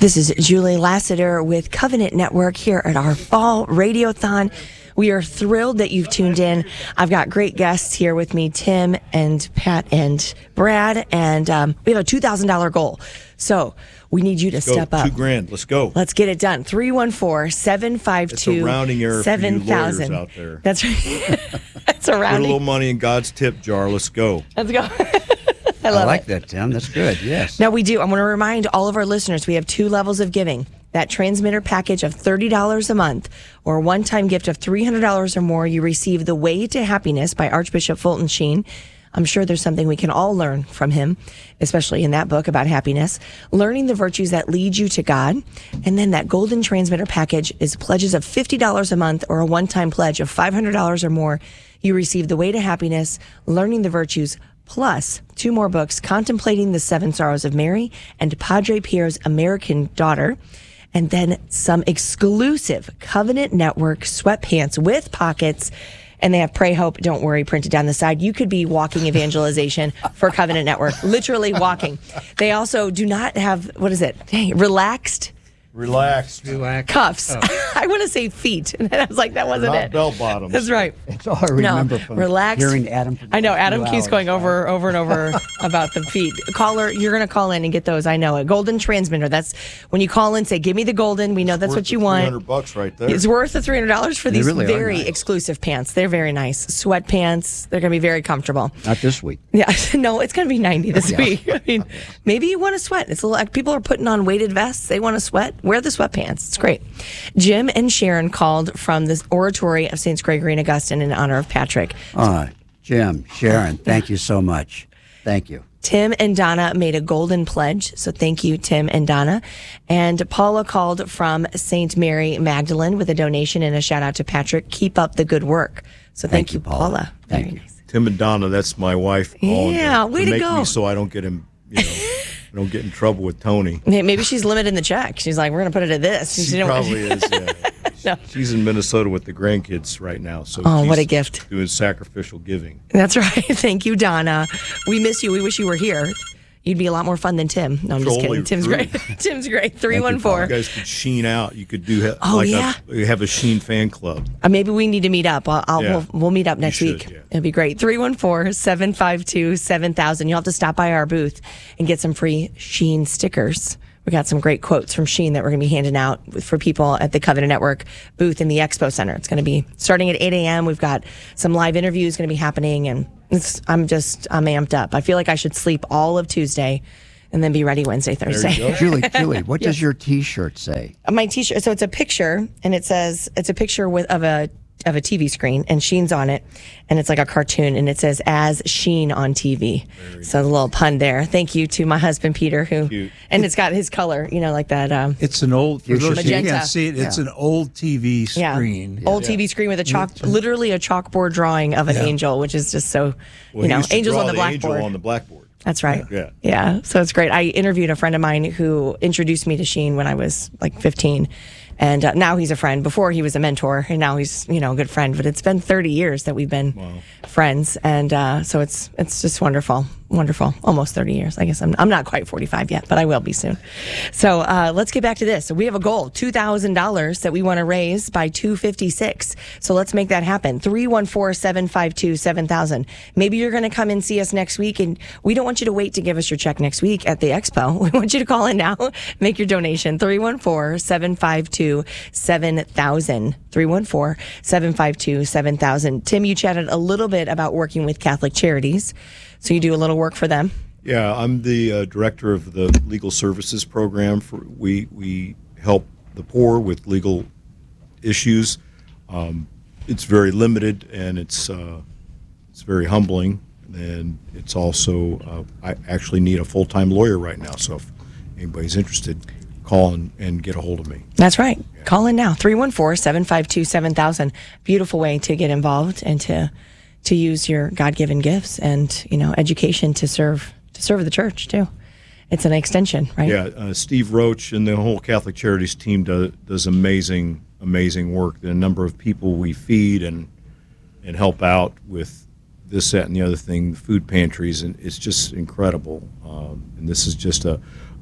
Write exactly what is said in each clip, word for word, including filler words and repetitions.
This is Julie Lassiter with Covenant Network here at our Fall Radiothon. We are thrilled that you've tuned in. I've got great guests here with me, Tim and Pat and Brad, and um, we have a two thousand dollars goal. So we need you to Let's step go. up. Two grand. Let's go. Let's get it done. three one four, seven five two, It's a rounding error for you lawyers out there. That's right. That's a Put a rounding. little money in God's tip jar. Let's go. Let's go. I, I love like it. that, Tim. That's good. Yes. Now we do. I want to remind all of our listeners we have two levels of giving. That transmitter package of thirty dollars a month or a one-time gift of three hundred dollars or more, you receive The Way to Happiness by Archbishop Fulton Sheen. I'm sure there's something we can all learn from him, especially in that book about happiness. Learning the virtues that lead you to God. And then that golden transmitter package is pledges of fifty dollars a month or a one-time pledge of five hundred dollars or more. You receive The Way to Happiness, Learning the Virtues, plus two more books, Contemplating the Seven Sorrows of Mary and Padre Pierre's American Daughter, and then some exclusive Covenant Network sweatpants with pockets. And they have Pray, Hope, Don't Worry printed down the side. You could be walking evangelization for Covenant Network, literally walking. They also do not have, what is it? Dang, relaxed Relaxed. Relax. cuffs. I want to say feet. And I was like, that wasn't Not it. bell bottoms. That's right. It's all I remember no, from relaxed. hearing Adam. For I know, a Adam few keeps hours, going right? over over and over about the feet. Caller, you're going to call in and get those. I know it. Golden transmitter. That's when you call in, say, give me the golden. We know that's Worth what you the want. three hundred bucks right there. It's worth the three hundred dollars for They these really are very nice. exclusive pants. They're very nice. Sweatpants. They're going to be very comfortable. Not this week. Yeah, no, it's going to be ninety this Yeah. week. I mean, maybe you want to sweat. It's a little, like people are putting on weighted vests. They want to sweat. Wear the sweatpants. It's great. Jim and Sharon called from the oratory of Saints Gregory and Augustine in honor of Patrick. Uh, Jim, Sharon, thank you so much. Thank you. Tim and Donna made a golden pledge, so thank you, Tim and Donna. And Paula called from Saint Mary Magdalene with a donation and a shout out to Patrick. Keep up the good work. So thank, Thank you, you, Paula. Paula. Thank Very you. nice. Tim and Donna, that's my wife. calling Yeah, to, way to to make go. me so I don't get him, you know, I don't get in trouble with Tony. May- Maybe she's limiting the check. She's like, we're going to put it at this. She didn't- probably is. Yeah. No. She's in Minnesota with the grandkids right now. So Oh, she's what a gift. Doing sacrificial giving. That's right. Thank you, Donna. We miss you. We wish you were here. You'd be a lot more fun than Tim. No, I'm just Totally kidding. Tim's true. great. Tim's great. three one You four. guys could sheen out. You could do ha- Oh, like yeah? a, you have a Sheen fan club. Uh, maybe we need to meet up. I'll, I'll, Yeah. we'll, we'll meet up next should, week. yeah. It'd be great. three one four, seven five two, seven thousand. You'll have to stop by our booth and get some free Sheen stickers. We got some great quotes from Sheen that we're going to be handing out for people at the Covenant Network booth in the Expo Center. It's going to be starting at eight a.m. We've got some live interviews going to be happening, and it's, I'm just, I'm amped up. I feel like I should sleep all of Tuesday and then be ready Wednesday, Thursday. go. Julie, Julie, what does your T-shirt say? My t-shirt, so it's a picture, and it says, it's a picture with of a of a T V screen, and Sheen's on it, and it's like a cartoon, and it says "as Sheen on T V." So the little pun there. Thank you to my husband Peter, who, Cute. and it's got his color, you know, like that. Um, It's an old, for those who Magenta. can't see it, it's Yeah. an old T V yeah, screen. old T V screen with a chalk, literally a chalkboard drawing of an Yeah. angel, which is just so, Well, you he know, used to angels draw on the the angel blackboard. on the blackboard. That's right. Yeah. Yeah. So it's great. I interviewed a friend of mine who introduced me to Sheen when I was like fifteen. And uh, now he's a friend. Before he was a mentor, and now he's, you know, a good friend. But it's been thirty years that we've been friends. And uh, so it's it's just wonderful. Wonderful. Almost thirty years. I guess I'm, I'm not quite forty-five yet, but I will be soon. So uh, let's get back to this. So we have a goal, two thousand dollars that we want to raise by two fifty-six. So let's make that happen. three one four, seven five two, seven thousand. Maybe you're going to come and see us next week, and we don't want you to wait to give us your check next week at the expo. We want you to call in now, make your donation. three one four, seven five two, seven thousand. three one four, seven five two, seven thousand. Tim, you chatted a little bit about working with Catholic Charities. So you do a little work for them? Yeah, I'm the uh, director of the legal services program. For we we help the poor with legal issues. Um, it's very limited, and it's uh, it's very humbling, and it's also uh, I actually need a full time lawyer right now. So if anybody's interested, call and, and get a hold of me. That's right. Yeah. Call in now. three one four, seven five two, seven thousand. Beautiful way to get involved and to to use your God-given gifts and, you know, education to serve to serve the church too. It's an extension, right? Yeah, uh, Steve Roach and the whole Catholic Charities team does, does amazing, amazing work. The number of people we feed and and help out with this, that, and the other thing, food pantries, and it's just incredible. Um, and this is just a,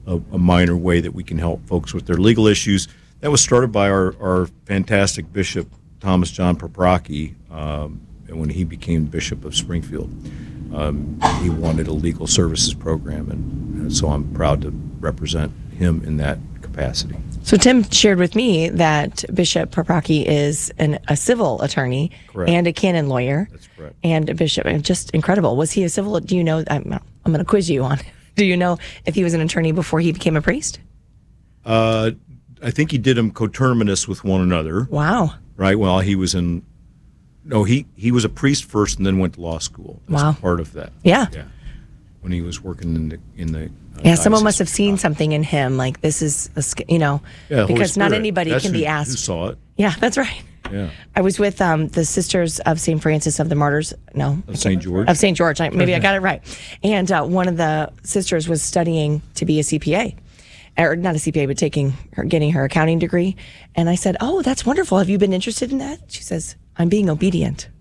a, a minor way that we can help folks with their legal issues. That was started by our, our fantastic Bishop Thomas John Paprocki, um, and when he became Bishop of Springfield. Um, he wanted a legal services program, and, and so I'm proud to represent him in that capacity. So Tim shared with me that Bishop Paprocki is an, a civil attorney Correct. and a canon lawyer. That's correct. And a bishop, and just incredible. Was he a civil? Do you know? I'm, I'm going to quiz you on. Do you know if he was an attorney before he became a priest? Uh, I think he did them coterminous with one another. Wow. Right. Well, he was in. No, he, he was a priest first, and then went to law school. That's Wow. part of that. Yeah. Yeah. When he was working in the in the. Uh, Yeah, someone diocese must have of seen Chicago. something in him. Like this is, a, sk- you know, Yeah, Holy because not Spirit. anybody That's can who, be Who asked. saw it? Yeah, that's right. Yeah. I was with um, the Sisters of Saint Francis of the Martyrs. No, Of Saint George. of Saint George. I, maybe I got it right. And uh, one of the sisters was studying to be a C P A, or not a C P A, but taking her, getting her accounting degree. And I said, "Oh, that's wonderful. Have you been interested in that?" She says, "I'm being obedient."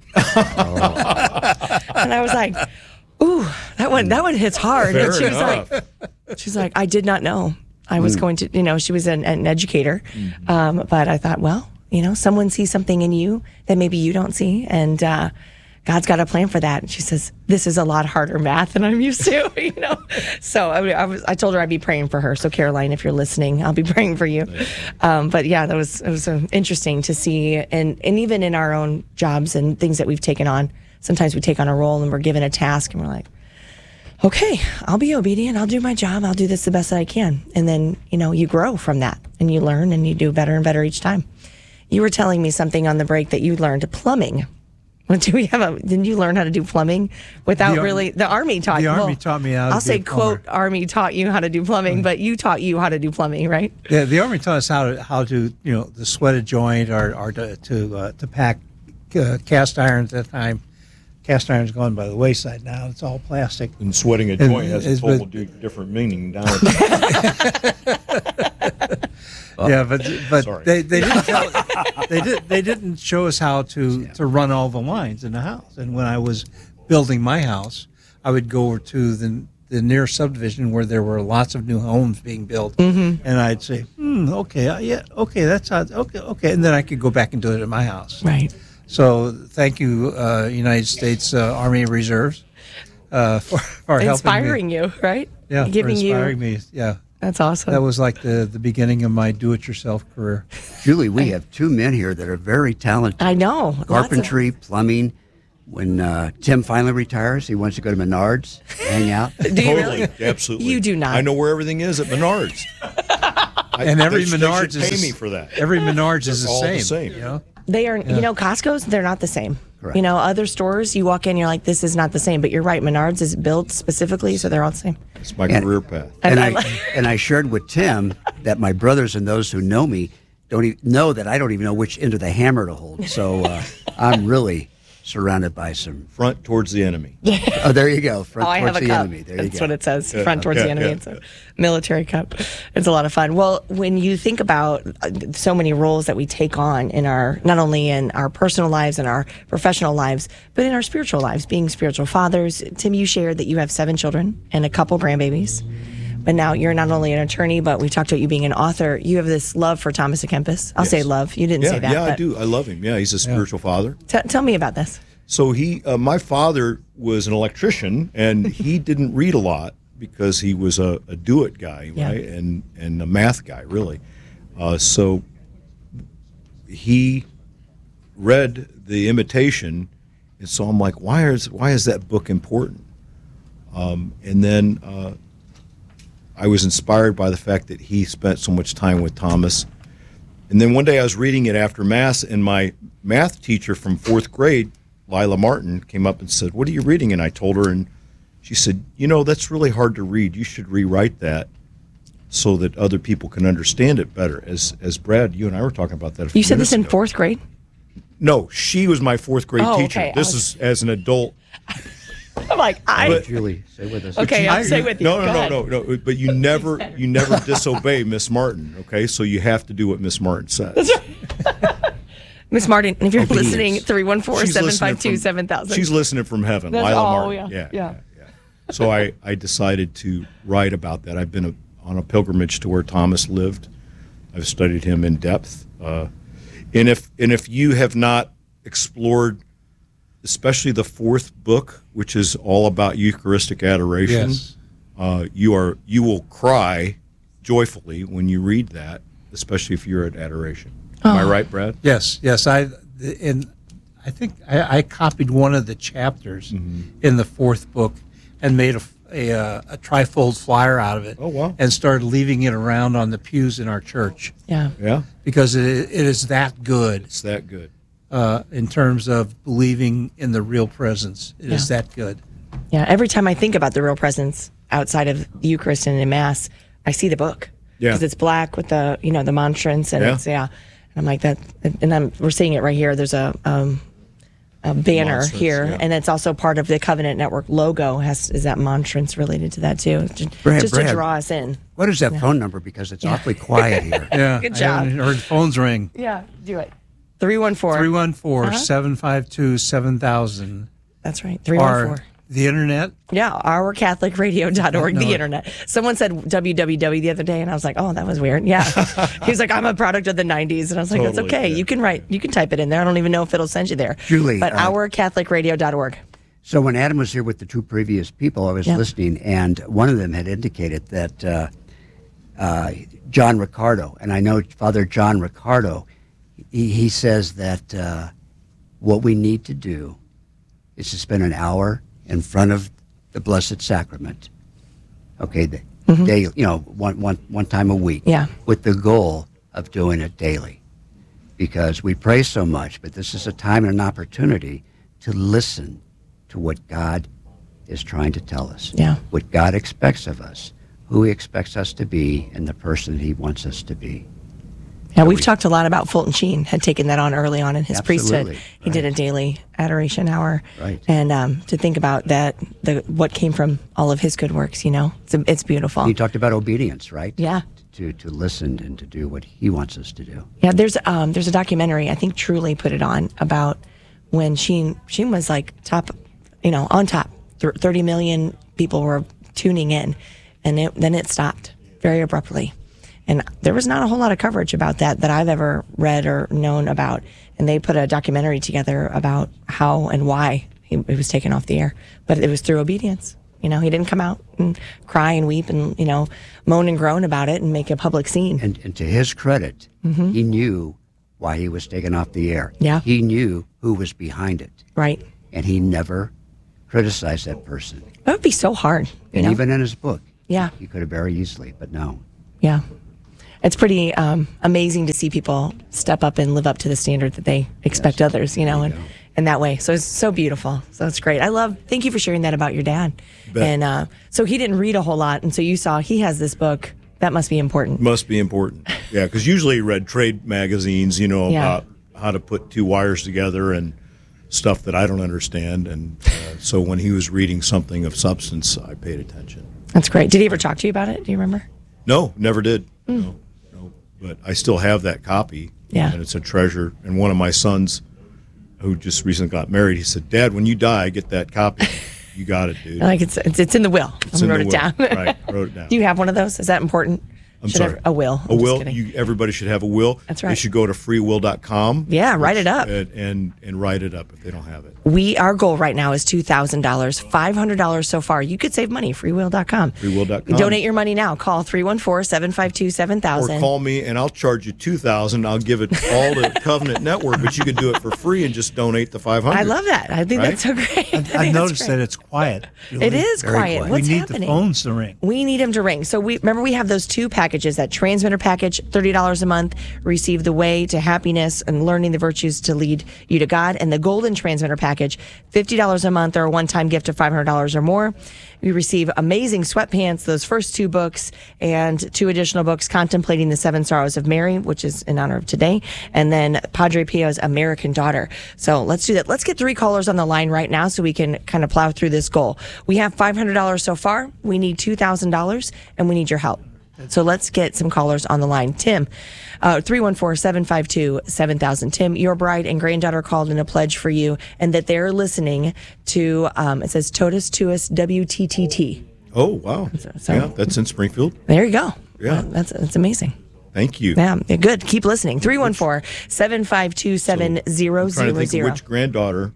And I was like, "Ooh, that one, that one hits hard." Fair and she was enough. like, "She's like, I did not know I was going to, you know, she was an, an educator, um, but I thought, well, you know, someone sees something in you that maybe you don't see, and uh, God's got a plan for that." And she says, "This is a lot harder math than I'm used to," you know. So I, I was, I told her I'd be praying for her. So Caroline, if you're listening, I'll be praying for you. Um, but yeah, that was it was uh, interesting to see, and and even in our own jobs and things that we've taken on, sometimes we take on a role and we're given a task, and we're like, okay, I'll be obedient. I'll do my job. I'll do this the best that I can. And then, you know, you grow from that and you learn and you do better and better each time. You were telling me something on the break that you learned plumbing. Do we have a, didn't you learn how to do plumbing without The Ar- really, the Army taught the you. Army taught me how to I'll be say, a plumber. quote, Army taught you how to do plumbing, but you taught you how to do plumbing, right? Yeah, the Army taught us how to how to you know the sweat a joint or or to to, uh, to pack uh, cast irons at the time. Cast iron's gone by the wayside now. It's all plastic. And sweating a And joint has a it's total been- di- different meaning down at Yeah, but but Sorry. they, they didn't tell, they did they didn't show us how to, to run all the lines in the house. And when I was building my house, I would go over to the the near subdivision where there were lots of new homes being built, and I'd say, hmm, okay, uh, yeah, okay, that's how, okay, okay, and then I could go back and do it at my house. Right. So thank you, uh, United States uh, Army Reserves, uh, for, for helping me. Inspiring you, right? Yeah, for Giving inspiring you, me. Yeah, that's awesome. that was like the, the beginning of my do-it-yourself career. Julie, we have two men here that are very talented. I know. Lots of- Carpentry, plumbing. When uh, Tim finally retires, he wants to go to Menards, hang out. Do you Totally, really? absolutely. You do not. I know where everything is at Menards. I, And every they, Menards they should pay is me for that. Every Menards is the all the same. same. You know? They are, you know, Costco's, they're not the same. Correct. You know, other stores, you walk in, you're like, this is not the same. But you're right, Menards is built specifically, so they're all the same. It's my And- career path. And And I I and I shared with Tim that my brothers and those who know me don't even know that I don't even know which end of the hammer to hold. So uh, I'm really surrounded by some. Front towards the enemy. Oh, there you go. Front Oh, I towards have a the cup. enemy. There That's you go. what it says. Yeah, Front towards yeah, the enemy. yeah, It's a military cup. It's a lot of fun. Well, when you think about uh, so many roles that we take on in our, not only in our personal lives and our professional lives, but in our spiritual lives, being spiritual fathers. Tim, you shared that you have seven children and a couple grandbabies. But now you're not only an attorney, but we talked about you being an author. You have this love for Thomas à Kempis. I'll Yes. say love. You didn't Yeah, say that. yeah, I but do. I love him. Yeah, he's a spiritual father. T- tell me about this. So he, uh, my father was an electrician, and he didn't read a lot because he was a, a do-it guy, Yeah. right, and and a math guy, really. Uh, so he read The Imitation, and so I'm like, why is why is that book important? Um, and then uh, I was inspired by the fact that he spent so much time with Thomas. And then one day I was reading it after Mass, and my math teacher from fourth grade, Lila Martin, came up and said, "What are you reading?" And I told her, and she said, "You know, that's really hard to read. You should rewrite that so that other people can understand it better." As as Brad, you and I were talking about that a few You said minutes this in ago. fourth grade? No, she was my fourth grade Oh, teacher. okay. I This was- is as an adult. I'm like, I. But- Julie, stay with us. Okay, I'll stay with you. No, Go no, ahead. no, no, no. But you never, you never disobey Miss Martin. Okay, so you have to do what Miss Martin says. Miss Martin, if you're Obedience. listening, three one four, She's seven listening five two, from- seven thousand. She's listening from heaven, That's- Lila oh, Martin. yeah, Yeah, yeah. yeah. So I, I decided to write about that. I've been a, on a pilgrimage to where Thomas lived. I've studied him in depth. Uh, and if and if you have not explored, especially the fourth book, which is all about Eucharistic adoration, Yes. uh, you are you will cry joyfully when you read that, especially if you're at adoration. Am I right, Brad? Yes, yes. I in I think I, I copied one of the chapters Mm-hmm. in the fourth book and made a, a, uh, a trifold flyer out of it. Oh, wow. And started leaving it around on the pews in our church Yeah. Yeah, because it, it is that good it's that good. uh, in terms of believing in the real presence. It is Yeah. that good. Yeah. Every time I think about the real presence outside of the Eucharist and in Mass, I see the book. Yeah. Because it's black with the, you know, the monstrance and Yeah. it's, yeah. And I'm like that. And I'm, we're seeing it right here. There's a, um, a banner Monstrance, here, yeah. and it's also part of the Covenant Network logo. Has is that monstrance related to that too? Just, Brad, just to Brad. draw us in. What is that phone number? Because it's awfully quiet here. Yeah. Good I job. haven't heard phones ring. Yeah, do it. Three one four. three one four, Uh-huh. seven five two, seven thousand. That's right. Three one Or four. the internet. Yeah, our catholic radio dot org, No. the internet. Someone said W W W the other day, and I was like, oh, that was weird. Yeah. He was like, I'm a product of the nineties. And I was like, that's Totally, okay. yeah. You can write, you can type it in there. I don't even know if it'll send you there. Julie, But uh, our catholic radio dot org. So when Adam was here with the two previous people, I was Yeah. listening, and one of them had indicated that uh, uh, John Ricardo, and I know Father John Ricardo, he, he says that uh, what we need to do is to spend an hour in front of the Blessed Sacrament. Okay, the, daily, you know, one, one, one time a week. Yeah. With the goal of doing it daily. Because we pray so much, but this is a time and an opportunity to listen to what God is trying to tell us. Yeah. What God expects of us, who He expects us to be, and the person He wants us to be. Yeah, we've talked a lot about Fulton Sheen had taken that on early on in his Absolutely, priesthood. He did a daily adoration hour. Right. And um, to think about that, the what came from all of his good works, you know, it's, it's beautiful. He talked about obedience, right? Yeah. To, to listen and to do what He wants us to do. Yeah, there's um there's a documentary, I think Truly put it on, about when Sheen Sheen was like top, you know, on top. Th- thirty million people were tuning in, and it, then it stopped very abruptly. And there was not a whole lot of coverage about that that I've ever read or known about. And they put a documentary together about how and why he, it was taken off the air. But it was through obedience. You know, he didn't come out and cry and weep and, you know, moan and groan about it and make a public scene. And, and to his credit, he knew why he was taken off the air. Yeah. He knew who was behind it. Right. And he never criticized that person. That would be so hard. You And know? even in his book, Yeah. he could have very easily, but no. Yeah. It's pretty um, amazing to see people step up and live up to the standard that they expect others, you know, and, and that way. So it's so beautiful. So it's great. I love, thank you for sharing that about your dad. Bet. And uh, so he didn't read a whole lot. And so you saw he has this book. That must be important. Must be important. Yeah, because usually he read trade magazines, you know, Yeah. about how to put two wires together and stuff that I don't understand. And uh, so when he was reading something of substance, I paid attention. That's great. Did he ever talk to you about it? Do you remember? No, never did. No, no. But I still have that copy. Yeah. And it's a treasure. And one of my sons, who just recently got married, he said, "Dad, when you die, get that copy." You got it, dude. Like it's it's, it's in the will. It's I in wrote the it will. down. Right, wrote it down. Do you have one of those? Is that important? I'm Should sorry. have a will. A I'm just will. kidding. You, everybody should have a will. That's right. They should go to free will dot com. Yeah, write it up. And, and and write it up if they don't have it. We our goal right now is two thousand dollars, five hundred dollars so far. You could save money. free will dot com. free will dot com. Donate your money now. Call three one four, seven five two, seven Or thousand. call me and I'll charge you two thousand. I'll give it all to Covenant Network, but you can do it for free and just donate the five hundred. I love that. I think Right? that's so great. I think I've that's noticed great. that it's quiet. It is Very quiet. quiet. What's we need happening? the phones to ring. We need them to ring. So we remember we have those two packages, that transmitter package, thirty dollars a month, receive the way to happiness and learning the virtues to lead you to God, and the golden transmitter package, fifty dollars a month or a one-time gift of five hundred dollars or more. We receive amazing sweatpants, those first two books, and two additional books, Contemplating the Seven Sorrows of Mary, which is in honor of today, and then Padre Pio's American Daughter. So let's do that. Let's get three callers on the line right now so we can kind of plow through this goal. We have five hundred dollars so far. We need two thousand dollars, and we need your help. So let's get some callers on the line. Tim, uh, three one four, seven five two, seven thousand. Tim, your bride and granddaughter called in a pledge for you and that they're listening to, um, it says Totus Tuus W T T T. Oh, wow. So- yeah, that's in Springfield. There you go. Yeah. Uh, that's that's amazing. Thank you. Yeah, good. Keep listening. three one four, seven five two, seven zero I'm trying to zero think zero. of which granddaughter.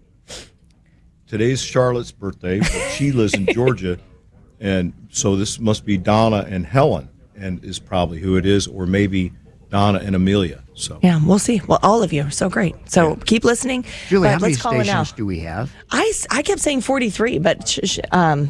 Today's Charlotte's birthday, but she lives in Georgia, and so this must be Donna and Helen, and is probably who it is, or maybe Donna and Amelia. So Yeah, we'll see. Well, all of you are so great. So keep listening. Julie, But how many let's call it now. stations do we have? I, s- I kept saying forty-three, but sh- sh- um,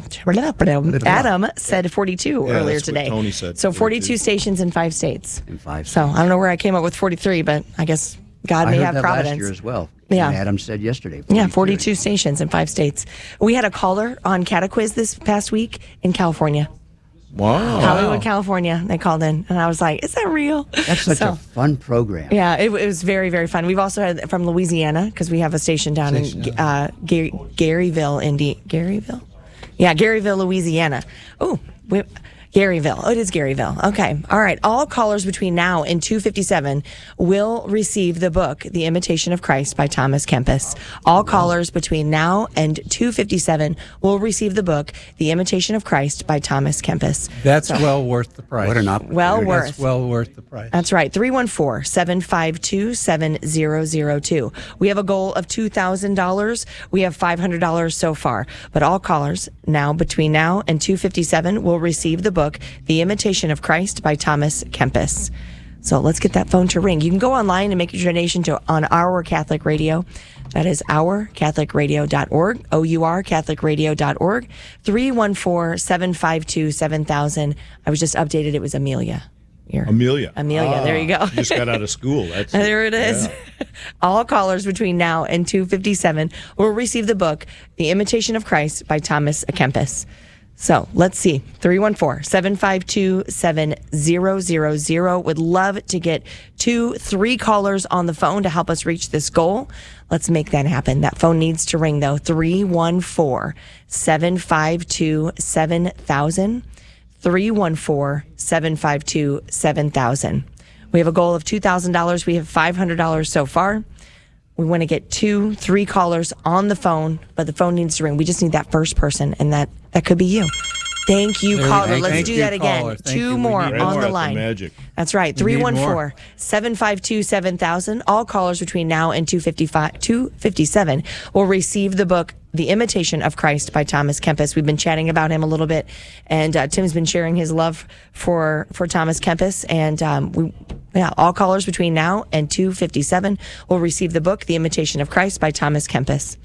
Adam said forty-two Yeah, earlier that's what today. Tony said, So forty-two. forty-two stations in five states. In five So I don't know where I came up with forty-three, but I guess God I may heard have that providence. last year as well. Yeah. And Adam said yesterday. Yeah, forty-two stations in five states. We had a caller on Cataquiz this past week in California. wow. Hollywood, California. They called in, and I was like, "Is that real?" That's such So- a fun program. Yeah, it, it was very, very fun. We've also had from Louisiana because we have a station down Station, in uh, Gary, Garyville, Indi- Garyville. Yeah, Garyville, Louisiana. Oh, we, Garyville. Oh, it is Garyville. Okay. All right. All callers between now and two fifty-seven will receive the book, The Imitation of Christ by Thomas Kempis. All callers between now and two fifty-seven will receive the book, The Imitation of Christ by Thomas Kempis. That's well worth the price. What an opportunity. Well That's worth. well worth the price. That's right. three one four, seven five two, seven zero zero two. We have a goal of two thousand dollars. We have five hundred dollars so far. But all callers now between now and two fifty-seven will receive the book, The Imitation of Christ by Thomas Kempis. So let's get that phone to ring. You can go online and make your donation to on Our Catholic Radio. That is our catholic radio dot org, O U R catholic radio dot org, three one four, seven five two, seven thousand. I was just updated. It was Amelia. Your- Amelia. Amelia, there you go. She just got out of school. That's There it is. Yeah. All callers between now and two fifty-seven will receive the book, The Imitation of Christ by Thomas Kempis. So let's see. three one four, seven five two, seven zero zero zero. Would love to get two, three callers on the phone to help us reach this goal. Let's make that happen. That phone needs to ring, though. three one four, seven five two, seven thousand. three one four, seven five two, seven thousand. We have a goal of two thousand dollars. We have five hundred dollars so far. We want to get two, three callers on the phone, but the phone needs to ring. We just need that first person, and that, that could be you. Thank you, There we caller. go. Let's Thank do you, that again. caller. Thank Two you. We more need on more the at the line. Magic. That's right. We three need one more. four, seven five two, seven thousand. All callers between now and two fifty-five, two fifty-seven will receive the book, The Imitation of Christ by Thomas Kempis. We've been chatting about him a little bit, and uh, Tim's been sharing his love for, for Thomas Kempis. And um, we, yeah, all callers between now and two fifty-seven will receive the book, The Imitation of Christ by Thomas Kempis.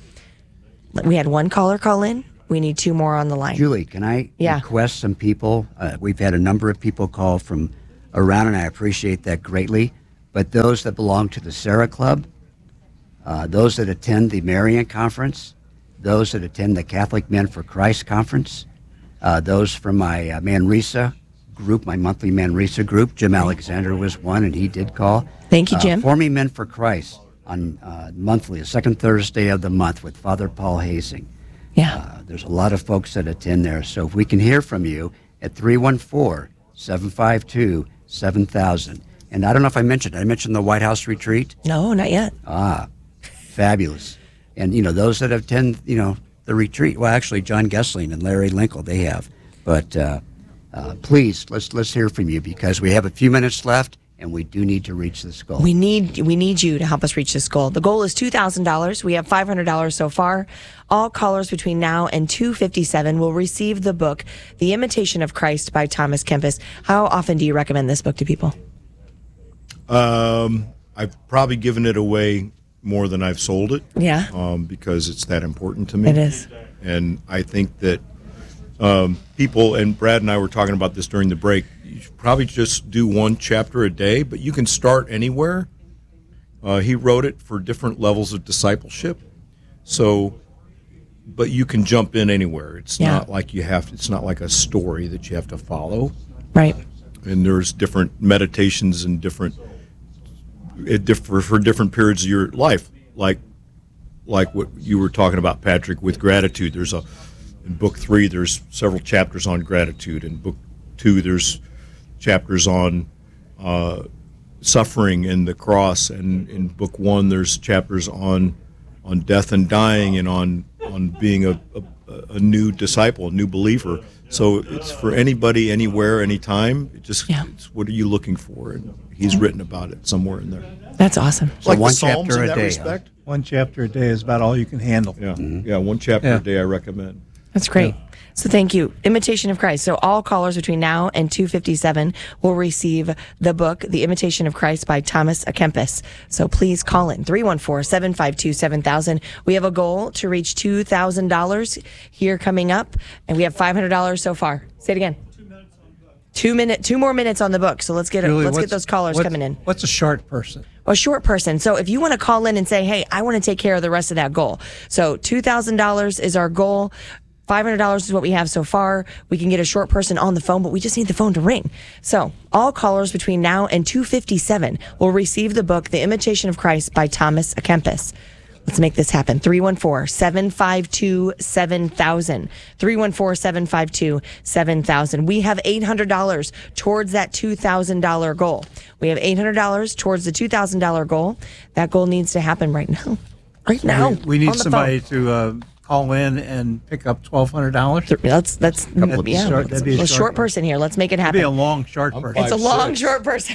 We had one caller call in. We need two more on the line. Julie, can I Yeah. request some people? Uh, we've had a number of people call from around, and I appreciate that greatly. But those that belong to the Sarah Club, uh, those that attend the Marian Conference, those that attend the Catholic Men for Christ Conference, uh, those from my uh, Manresa group, my monthly Manresa group. Jim Alexander was one, and he did call. Thank you, Jim. Uh, Forming Men for Christ on uh, monthly, the second Thursday of the month with Father Paul Hazing. Yeah. Uh, there's a lot of folks that attend there. So if we can hear from you at three one four, seven five two, seven thousand. And I don't know if I mentioned, I mentioned the White House retreat. No, not yet. Ah, fabulous. And, you know, those that attend, you know, the retreat, well, actually, John Gessling and Larry Linkle, they have. But uh, uh, please, let's let's hear from you because we have a few minutes left and we do need to reach this goal. We need we need you to help us reach this goal. The goal is two thousand dollars. We have five hundred dollars so far. All callers between now and two fifty-seven will receive the book, The Imitation of Christ by Thomas Kempis. How often do you recommend this book to people? Um, I've probably given it away more than I've sold it. Yeah. Um, because it's that important to me. It is. And I think that um, people, and Brad and I were talking about this during the break, you should probably just do one chapter a day, but you can start anywhere. Uh, he wrote it for different levels of discipleship. So, but you can jump in anywhere. It's Yeah. not like you have, it's not like a story that you have to follow. Right. And there's different meditations and different, it differ for different periods of your life. Like, like what you were talking about, Patrick, with gratitude. There's a, in book three, there's several chapters on gratitude. In book two, there's chapters on uh, suffering and the cross. And in book one, there's chapters on on death and dying and on on being a, a, a, a new disciple, a new believer. So it's for anybody, anywhere, anytime. It just Yeah. it's what are you looking for? And he's written about it somewhere in there. That's awesome. It's like one the Psalms chapter in a that day, respect. One chapter a day is about all you can handle. Yeah, yeah, one chapter Yeah. a day I recommend. That's great. So thank you. Imitation of Christ. So all callers between now and two fifty-seven will receive the book, The Imitation of Christ by Thomas A. Kempis. So please call in three one four, seven five two, seven thousand. We have a goal to reach two thousand dollars here coming up, and we have five hundred dollars so far. Say it again. Two minute, two more minutes on the book. So let's get Julie, let's get what's- those callers what's- coming in. What's a short person? A short person. So if you want to call in and say, hey, I want to take care of the rest of that goal. So two thousand dollars is our goal. five hundred dollars is what we have so far. We can get a short person on the phone, but we just need the phone to ring. So all callers between now and two fifty-seven will receive the book, The Imitation of Christ by Thomas A. Kempis. Let's make this happen. three one four, seven five two, seven thousand. three one four, seven five two, seven thousand. We have eight hundred dollars towards that two thousand dollars goal. We have eight hundred dollars towards the two thousand dollars goal. That goal needs to happen right now. Right now. we, we need on the somebody phone. to uh, call in and pick up twelve hundred dollars. That's that's That'd be yeah. short- that'd be a a short short person here. Let's make it It'd be happen. a long short I'm person. It's a five, long six. short person.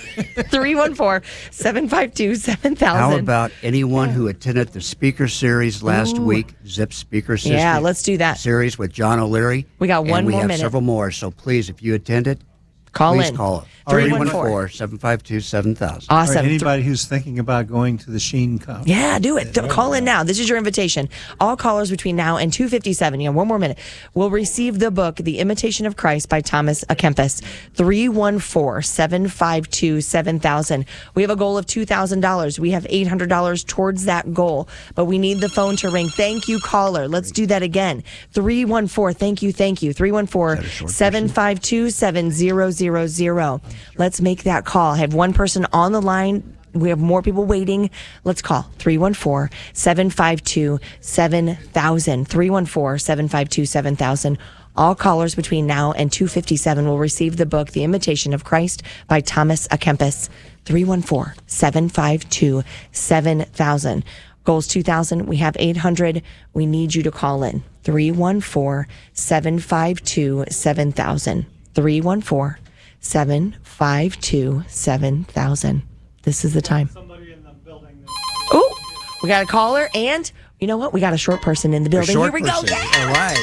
three one four, seven five two, seven thousand. How about anyone who attended the speaker series last week, Zip Speaker Series? Yeah, let's do that. Series with John O'Leary. We got one and we more have minute. several more. So please, if you attended, Call please in. call it. three one four. seven five two, seven thousand. Or Awesome. anybody who's thinking about going to the Sheen Cup. Yeah, do it. D- Call in now. This is your invitation. All callers between now and two fifty-seven, you know, one more minute, will receive the book, The Imitation of Christ by Thomas A. Kempis. three one four, seven five two, seven thousand. We have a goal of two thousand dollars. We have eight hundred dollars towards that goal, but we need the phone to ring. Thank you, caller. Let's do that again. three one four, thank you, thank you. three one four, seven five two, seven thousand. Let's make that call. I have one person on the line. We have more people waiting. Let's call three one four, seven five two, seven thousand. three one four, seven five two, seven thousand. All callers between now and two fifty-seven will receive the book, The Imitation of Christ by Thomas A. Kempis. three one four, seven five two, seven thousand. Goals two thousand. We have eight hundred. We need you to call in. three one four, seven five two, seven thousand. three one four, seven five two, seven thousand. This is the time. Oh, we got a caller, and you know what? We got a short person in the building. Here we go. person. Yeah. All right.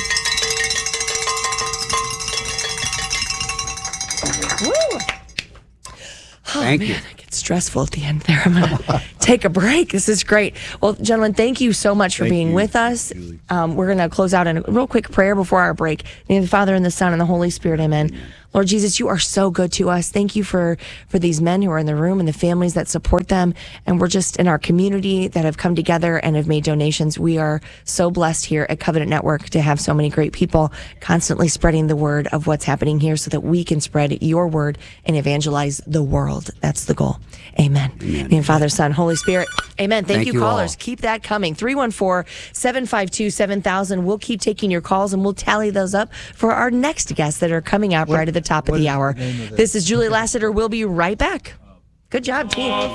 Woo. Thank Man, you. it gets stressful at the end there. I'm going to take a break. This is great. Well, gentlemen, thank you so much for Thank being you, with us. Julie. Um, we're going to close out in a real quick prayer before our break. In the name of the Father, and the Son, and the Holy Spirit. Amen. Lord Jesus, you are so good to us. Thank you for, for these men who are in the room and the families that support them. And we're just in our community that have come together and have made donations. We are so blessed here at Covenant Network to have so many great people constantly spreading the word of what's happening here so that we can spread your word and evangelize the world. That's the goal. Amen. Amen. In the name of Father, Son, Holy Spirit. Amen. Thank, Thank you, you callers. all. Keep that coming. three one four, seven five two, seven thousand. We'll keep taking your calls and we'll tally those up for our next guests that are coming out right at the top of what the is hour. the name of this? This is Julie Lassiter. We'll be right back. Good job, team.